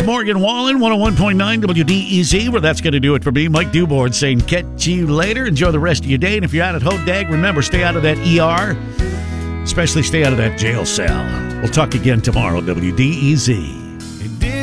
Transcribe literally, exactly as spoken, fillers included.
Morgan Wallen, one oh one point nine W D E Z, where that's going to do it for me. Mike Dewborn saying catch you later. Enjoy the rest of your day. And if you're out at Hodag, remember, stay out of that E R, especially stay out of that jail cell. We'll talk again tomorrow, W D E Z.